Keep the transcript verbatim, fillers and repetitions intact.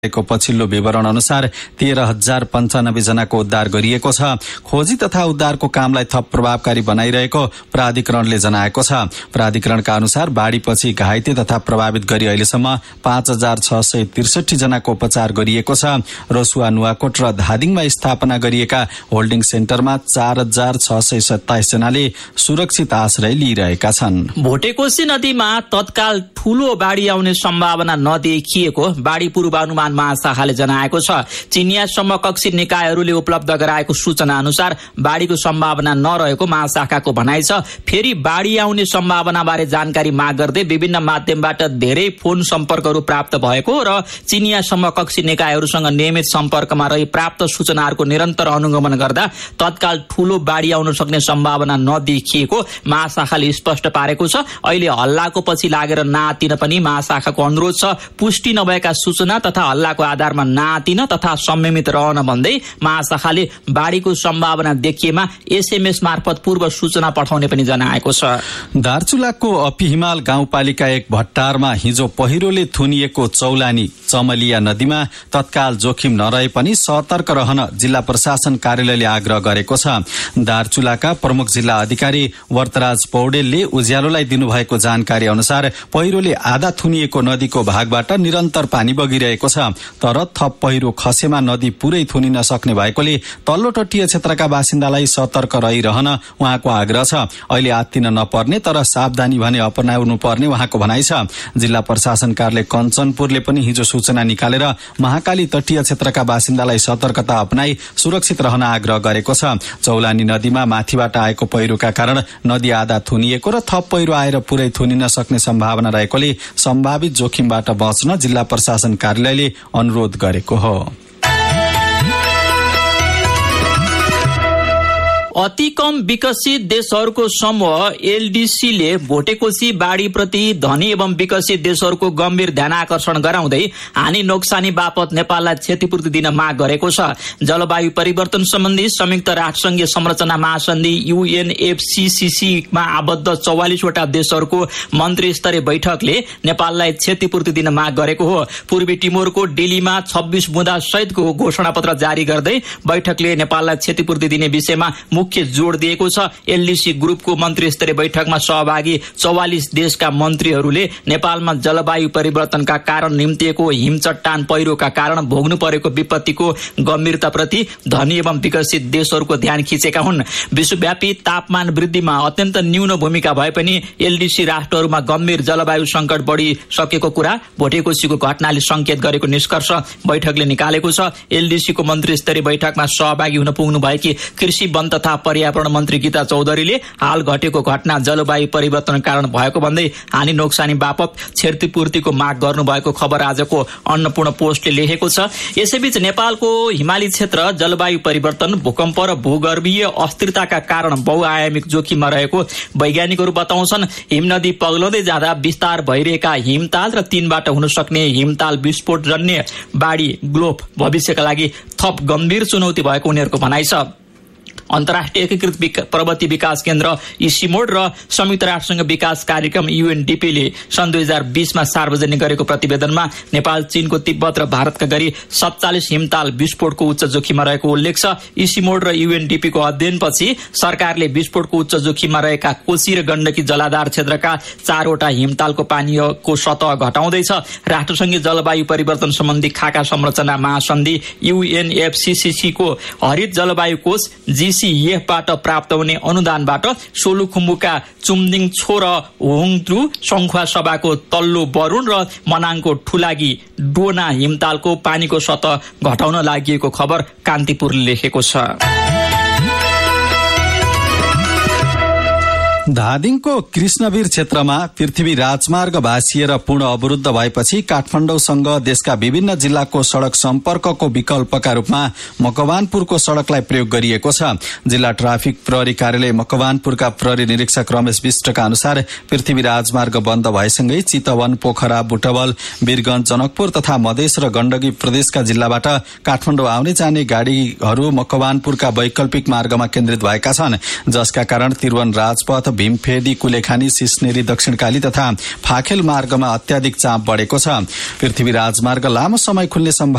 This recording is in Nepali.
को पछिल्लो विवरण अनुसार तेह्र हजार पञ्चानब्बे जनाको उद्धार गरिएको छ। खोजी तथा उद्धारको कामलाई थप प्रभावकारी बनाइरहेको प्राधिकरणले जनाएको छ। प्राधिकरणका अनुसार बाढ़ीपछि घाइते तथा प्रभावित गरी अहिलेसम्म पाँच हजार छ सय त्रिसठी जनाको उपचार गरिएको छ। रसुवा, नुवाकोट र धादिङमा स्थापना गरिएका होल्डिङ सेन्टरमा चार हजार छ सय सत्ताइस जनाले सुरक्षित आश्रय लिइरहेका छन्। भोटेकोशी नदीमा तत्काल ठूलो बाढ़ी आउने सम्भावना नदेखिएको बाढ़ी पूर्वानुमान महाशाखाले जनाएको छ। चिनिया समकक्षी निकायहरूले उपलब्ध गराएको सूचना अनुसार बाढ़ीको सम्भावना नरहेको महाशाखाको भनाइ छ। फेरि बाढ़ी आउने सम्भावना बारे जानकारी माग गर्दै विभिन्न माध्यमबाट धेरै फोन सम्पर्कहरू प्राप्त भएको र चिनिया समकक्षी निकायहरूसँग नियमित सम्पर्कमा रही प्राप्त सूचनाहरूको निरन्तर अनुगमन गर्दा तत्काल ठूलो बाढ़ी आउन सक्ने सम्भावना नदेखिएको महाशाखाले स्पष्ट पारेको छ। अहिले हल्लाको पछि लागेर नआतिन पनि महाशाखाको अनुरोध छ। पुष्टि नभएका सूचना तथा हल्लाको आधारमा नआतिन तथा संयमित रहन भन्दै महाशाखाले बाढ़ीको सम्भावना देखिएमा एसएमएस मार्फत पूर्व सूचना पठाउने पनि जनाएको छ। दार्चुलाको अपिहिमाल गाउँपालिका एक भट्टारमा हिजो पहिरोले थुनिएको चौलानी चमलिया नदीमा तत्काल जोखिम नरहे पनि सतर्क रहन जिल्ला प्रशासन कार्यालयले आग्रह गरेको छ। दार्चुलाका प्रमुख जिल्ला अधिकारी वर्तराज पौडेलले उज्यालोलाई दिनुभएको जानकारी अनुसार पहिरोले आधा थुनिएको नदीको भागबाट निरन्तर पानी बगिरहेको छ। तर थप पहिरो खसेमा नदी पूरै थुनिन सक्ने भएकोले तल्लो तटीय क्षेत्रका बासिन्दालाई सतर्क रहिरहन उहाँको आग्रह छ। अहिले आत्तिन नपर्ने तर सावधानी भने अपनाउनु पर्ने उहाँको भनाइ छ। जिल्ला प्रशासन कार्यालय कञ्चनपुरले पनि हिजो सूचना निकालेर महाकाली तटीय क्षेत्रका बासिन्दालाई सतर्कता अपनाई सुरक्षित रहन आग्रह गरेको छ। चौलानी नदीमा माथिबाट आएको पहिरोका कारण नदी आधा थुनिएको र थप पहिरो आएर पूरै थुनिन सक्ने सम्भावना रहेकोले सम्भावित जोखिमबाट बच्न जिल्ला प्रशासन कार्यालयले अनुरोध गरेको हो। अति कम विकसित देशहरूको समूह एलडीसीले भोटेकोशी बाढ़ी प्रति धनी एवं विकसित देशहरूको गम्भीर ध्यान आकर्षण गराउँदै हानि नोक्सानी बापत नेपाललाई क्षतिपूर्ति दिन माग गरेको छ। जलवायु परिवर्तन सम्बन्धी संयुक्त राष्ट्रसंघीय संरचना महासन्धि यूएनएफसीसीसीमा आबद्ध चौवालिसवटा देशहरूको मन्त्री स्तरीय बैठकले नेपाललाई क्षतिपूर्ति दिन माग गरेको हो। पूर्वी टिमोरको डिलीमा छब्बीस बुँदा सहितको घोषणापत्र जारी गर्दै बैठकले नेपाललाई क्षतिपूर्ति दिने विषयमा मुख्य जोड़ दिएको छ। एलडीसी ग्रुपको मन्त्री स्तरीय बैठकमा सहभागी चौवालिस देशका मन्त्रीहरूले नेपालमा जलवायु परिवर्तनका कारण निम्तिएको हिमचट्टान पहिरोका कारण भोग्नु परेको विपत्तिको गम्भीरताप्रति धनी एवं विकसित देशहरूको ध्यान खिचेका हुन्। विश्वव्यापी तापमान वृद्धिमा अत्यन्त न्यून भूमिका भए पनि एलडीसी राष्ट्रहरूमा गम्भीर जलवायु संकट बढ़िसकेको कुरा भोटेकोशीको घटनाले संकेत गरेको निष्कर्ष बैठकले निकालेको छ। एलडीसीको मन्त्री स्तरीय बैठकमा सहभागी हुन पुग्नु भएकी कृषि, वन तथा पर्यावरण मन्त्री गीता चौधरीले हाल घटेको घटना जलवायु परिवर्तन कारण भएको भन्दै हानि नोक्सानी बापत क्षतिपूर्तिको माग गर्नुभएको खबर आजको अन्नपूर्ण पोस्टले लेखेको छ। यसैबीच नेपालको हिमाली क्षेत्र जलवायु परिवर्तन, भूकम्प र भूगर्भीय अस्थिरताका कारण बहुआयामिक जोखिममा रहेको वैज्ञानिकहरू बताउँछन्। हिमनदी पग्लदै जाँदा विस्तार भइरहेका हिमताल र तीनबाट हुन सक्ने हिमताल विस्फोट जन्य बाढ़ी ग्लोब भविष्यका लागि थप गम्भीर चुनौती भएको उनीहरूको भनाइ छ। अन्तर्राष्ट्रिय एकीकृत विका, प्रगति विकास केन्द्र इसिमोड र संयुक्त राष्ट्रसंघ विकास कार्यक्रम यूएनडीपीले सन् दुई हजार बीसमा सार्वजनिक गरेको प्रतिवेदनमा नेपाल, चीनको तिब्बत र भारतका गरी सत्तालिस हिमताल विस्फोटको उच्च जोखिममा रहेको उल्लेख छ। इसिमोड र यूएनडीपीको अध्ययनपछि सरकारले विस्फोटको उच्च जोखिममा रहेका कोशी र गण्डकी जलाधार क्षेत्रका चारवटा हिमतालको पानीको सतह घटाउँदैछ। राष्ट्रसंघीय जलवायु परिवर्तन सम्बन्धी खाका संरचना महासन्धि यूएनएफसीसीसीको हरित जलवायु कोष जीसीएफबाट प्राप्त हुने अनुदानबाट सोलुखुम्बुका चुम्दिङ छो र होङत्रु संखुवा सभाको तल्लो बरुण र मनाङको ठुलागी डोना हिमतालको पानीको सतह घटाउन लागि खबर कान्तिपुरले लेखेको छ। धादिङको कृष्णवीर क्षेत्रमा पृथ्वी राजमार्ग भाँसिएर पूर्ण अवरुद्ध भएपछि काठमाडौँसँग देशका विभिन्न जिल्लाको सड़क सम्पर्कको विकल्पका रूपमा मकवानपुरको सड़कलाई प्रयोग गरिएको छ। जिल्ला ट्राफिक प्रहरी कार्यालय मकवानपुरका प्रहरी निरीक्षक रमेश विष्टका अनुसार पृथ्वी राजमार्ग बन्द भएसँगै चितवन, पोखरा, बुटवल, वीरगंज, जनकपुर तथा मधेस र गण्डकी प्रदेशका जिल्लाबाट काठमाडौँ आउने जाने गाड़ीहरू मकवानपुरका वैकल्पिक मार्गमा केन्द्रित भएका छन्, जसका कारण त्रिभुवन राजपथ, भीमफेदी कुलेखानी सिस्नेरी दक्षिणकाली तथा फाखेल मार्गमा अत्याधिक चाप बढ़ेको छ। पृथ्वी राजमार्ग लामो समय खुल्ने